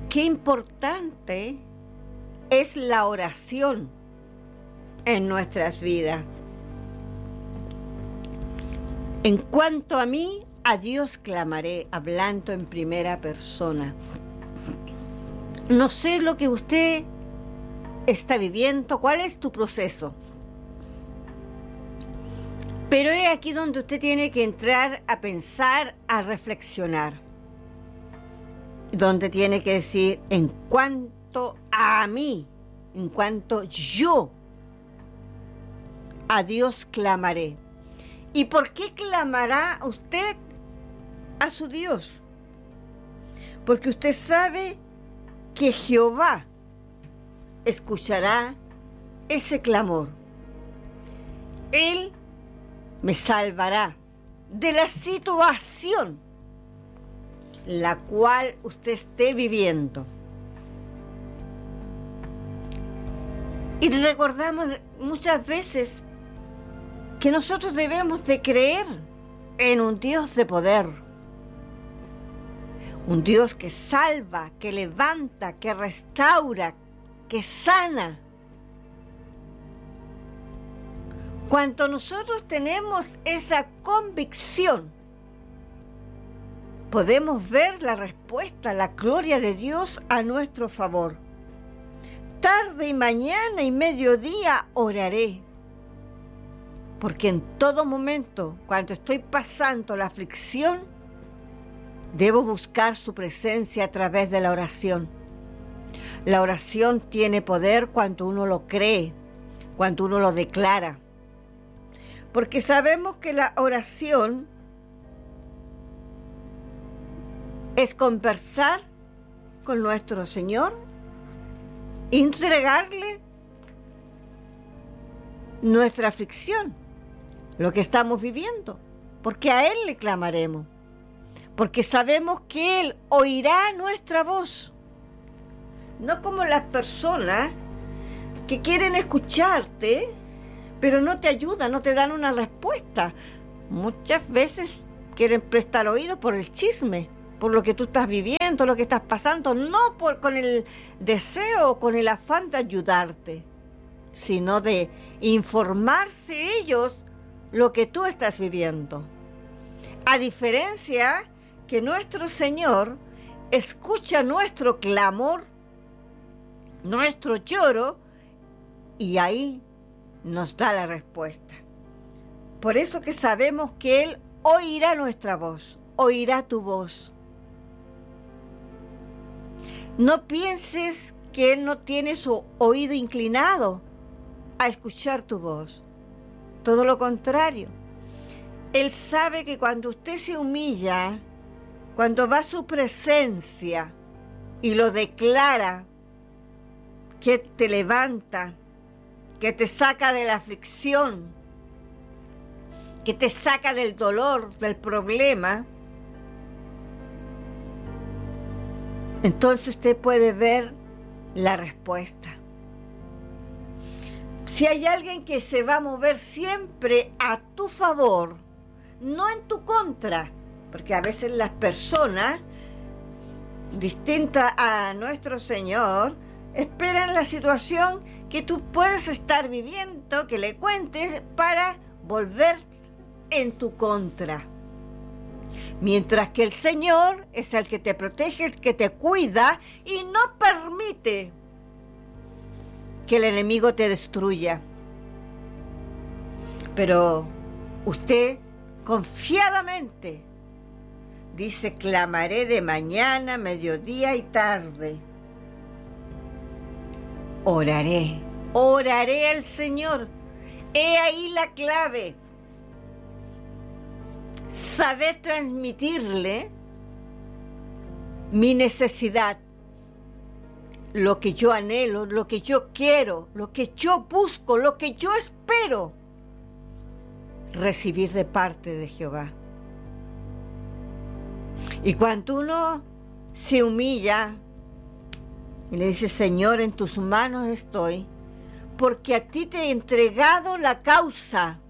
qué importante es la oración en nuestras vidas. En cuanto a mí, a Dios clamaré, hablando en primera persona. No sé lo que usted está viviendo, cuál es tu proceso. Pero es aquí donde usted tiene que entrar a pensar, a reflexionar. Donde tiene que decir, en cuanto a mí, en cuanto yo, a Dios clamaré. ¿Y por qué clamará usted a su Dios? Porque usted sabe que Jehová escuchará ese clamor. Él me salvará de la situación la cual usted esté viviendo. Y recordamos muchas veces que nosotros debemos de creer en un Dios de poder, un Dios que salva, que levanta, que restaura, que sana. Cuando nosotros tenemos esa convicción, podemos ver la respuesta, la gloria de Dios a nuestro favor. Tarde y mañana y mediodía oraré. Porque en todo momento, cuando estoy pasando la aflicción, debo buscar su presencia a través de la oración. La oración tiene poder cuando uno lo cree, cuando uno lo declara. Porque sabemos que la oración es conversar con nuestro Señor, entregarle nuestra aflicción, lo que estamos viviendo, porque a Él le clamaremos, porque sabemos que Él oirá nuestra voz, no como las personas que quieren escucharte, pero no te ayudan, no te dan una respuesta. Muchas veces quieren prestar oído por el chisme, por lo que tú estás viviendo, lo que estás pasando, no con el deseo, con el afán de ayudarte, sino de informarse ellos lo que tú estás viviendo. A diferencia que nuestro Señor escucha nuestro clamor, nuestro lloro, y ahí nos da la respuesta. Por eso que sabemos que Él oirá nuestra voz, oirá tu voz. No pienses que Él no tiene su oído inclinado a escuchar tu voz. Todo lo contrario. Él sabe que cuando usted se humilla, cuando va a su presencia y lo declara, que te levanta, que te saca de la aflicción, que te saca del dolor, del problema, entonces usted puede ver la respuesta. Si hay alguien que se va a mover siempre a tu favor, no en tu contra, porque a veces las personas, distintas a nuestro Señor, esperan la situación que tú puedes estar viviendo, que le cuentes para volver en tu contra. Mientras que el Señor es el que te protege, el que te cuida y no permite que el enemigo te destruya. Pero usted confiadamente dice, clamaré de mañana, mediodía y tarde. Oraré al Señor. He ahí la clave. Saber transmitirle mi necesidad, lo que yo anhelo, lo que yo quiero, lo que yo busco, lo que yo espero recibir de parte de Jehová. Y cuando uno se humilla y le dice, Señor, en tus manos estoy, porque a ti te he entregado la causa,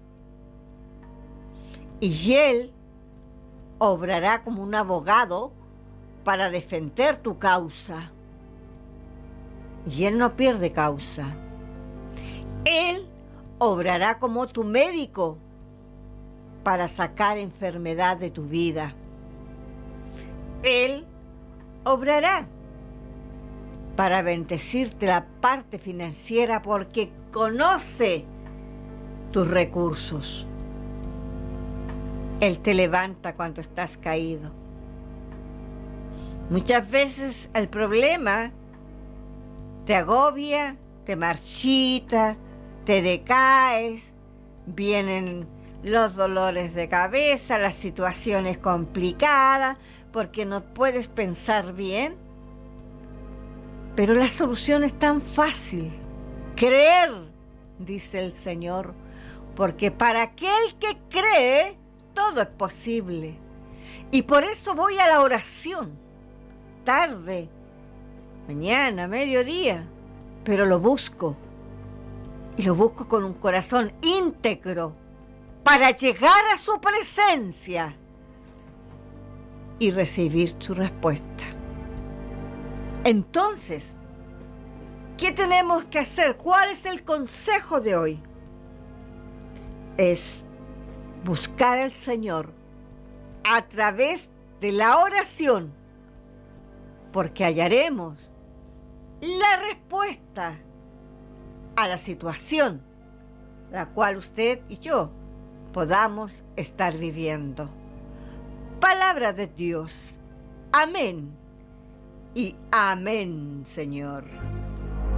y Él obrará como un abogado para defender tu causa. y Él no pierde causa. Él obrará como tu médico para sacar enfermedad de tu vida. Él obrará para bendecirte la parte financiera porque conoce tus recursos. Él te levanta cuando estás caído. Muchas veces el problema te agobia, te marchita, te decaes, vienen los dolores de cabeza, las situaciones complicadas, porque no puedes pensar bien. Pero la solución es tan fácil. Creer, dice el Señor, porque para aquel que cree, todo es posible. Y por eso voy a la oración, tarde, mañana, mediodía, pero lo busco. Y lo busco con un corazón íntegro para llegar a su presencia y recibir su respuesta. Entonces, ¿qué tenemos que hacer? ¿Cuál es el consejo de hoy? Es buscar al Señor a través de la oración, porque hallaremos la respuesta a la situación la cual usted y yo podamos estar viviendo. Palabra de Dios. Amén y amén, Señor.